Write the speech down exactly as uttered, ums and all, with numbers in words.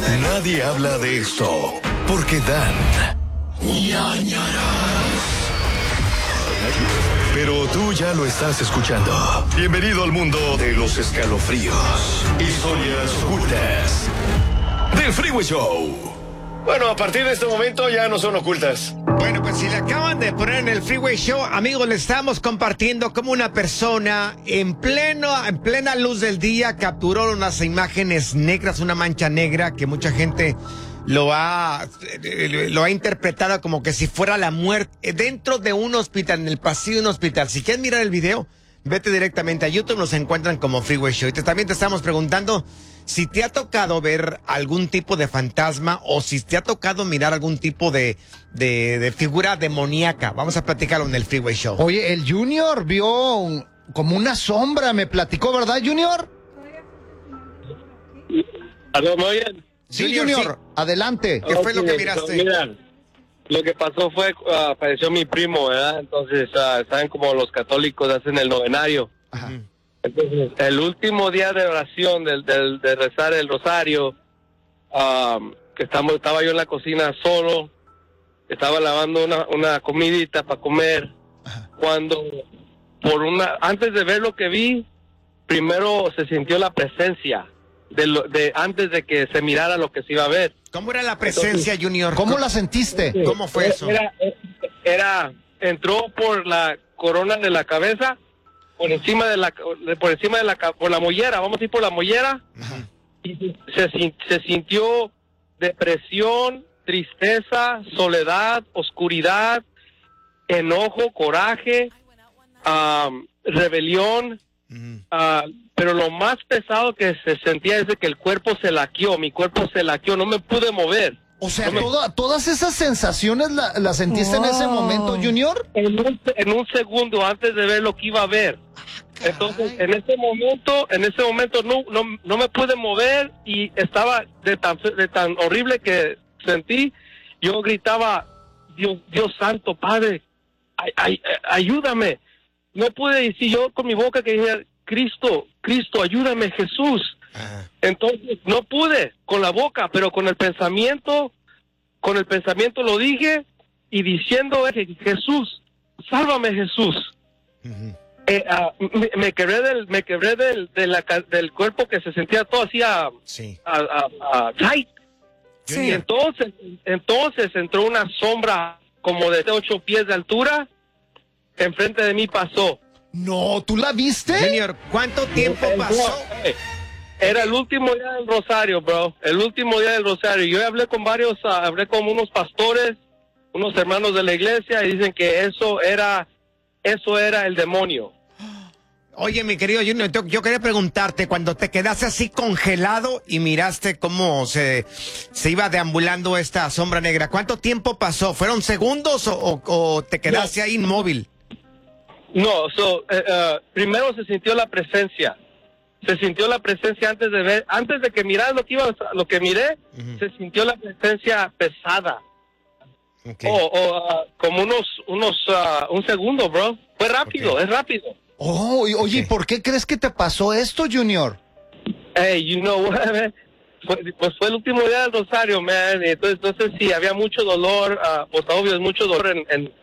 Nadie habla de esto porque dan ñañaras. Pero tú ya lo estás escuchando. Bienvenido al mundo de los escalofríos. Historias ocultas del Freeway Show. Bueno, a partir de este momento ya no son ocultas. Bueno, pues si le acaban de poner en el Freeway Show, amigos, le estamos compartiendo cómo una persona en pleno, en plena luz del día capturó unas imágenes negras, una mancha negra que mucha gente lo ha, lo ha interpretado como que si fuera la muerte dentro de un hospital, en el pasillo de un hospital. Si quieres mirar el video, vete directamente a YouTube, nos encuentran como Freeway Show. Y te, también te estamos preguntando si te ha tocado ver algún tipo de fantasma o si te ha tocado mirar algún tipo de, de, de figura demoníaca. Vamos a platicarlo en el Freeway Show. Oye, el Junior vio un- como una sombra, me platicó, ¿verdad, Junior? ¿Aló, me oyen? Sí, Junior, Junior, adelante. ¿Qué fue lo que Ok, miraste? so, mira, lo que pasó fue, uh, apareció mi primo, ¿verdad? Entonces, uh, saben como los católicos hacen el novenario. Ajá. Entonces, el último día de oración, del, del- de rezar el rosario, um, que estamos, estaba yo en la cocina solo, estaba lavando una, una comidita para comer, cuando, por una, antes de ver lo que vi, primero se sintió la presencia, de, lo, de antes de que se mirara lo que se iba a ver. ¿Cómo era la presencia, Junior? ¿Cómo la sentiste? ¿Cómo fue eso? Era, era, entró por la corona de la cabeza, por encima de la, por encima de la, ca- por la mollera, vamos a ir por la mollera, y se, sin- se sintió depresión, tristeza, soledad, oscuridad, enojo, coraje, am, rebelión, Ujú. ah, pero lo más pesado que se sentía es de que el cuerpo se laqueó, mi cuerpo se laqueó, no me pude mover. O sea, No me- toda- todas esas sensaciones la- las sentiste en ese momento, Junior. En un, en un segundo antes de ver lo que iba a ver. Entonces, en ese momento, en ese momento no, no, no me pude mover y estaba de tan, de tan horrible que sentí. Yo gritaba, Dios, Dios santo, Padre, ay, ay, ay, ayúdame. No pude decir yo con mi boca que dije, Cristo, Cristo, ayúdame, Jesús. Ajá. Entonces, no pude con la boca, pero con el pensamiento, con el pensamiento lo dije y diciendo, eh, Jesús, sálvame, Jesús. Ujú. Eh, ah, me, me quebré del me quebré del de la ca- del cuerpo que se sentía todo así a, Sí. a, a- a tight. Y Junior. entonces entonces entró una sombra como de ocho pies de altura, enfrente de mí pasó. No, ¿tú la viste? Junior, ¿cuánto tiempo pasó? Eh, Era el último día del Rosario, bro. El último día del Rosario. Yo hablé con varios, ah, hablé con unos pastores, unos hermanos de la iglesia y dicen que eso era eso era el demonio. Oye, mi querido Junior, yo, yo quería preguntarte, cuando te quedaste así congelado y miraste cómo se, se iba deambulando esta sombra negra, ¿cuánto tiempo pasó? ¿Fueron segundos o, o- o te quedaste ahí inmóvil? No, so, eh, eh, primero se sintió la presencia. Se sintió la presencia antes de ver, antes de que mirar lo que iba, a- lo que miré, Ujú. se sintió la presencia pesada. Ok. O, o, ah, como unos, unos, ah, un segundo, bro. Fue rápido, Ok. es rápido. Oh, y- oye, ¿y Ok. por qué crees que te pasó esto, Junior? Hey, you know what, man? Fue- pues fue el último día del Rosario, man. y Entonces, no sé si había mucho dolor, ah, pues obvio, es mucho dolor en, en,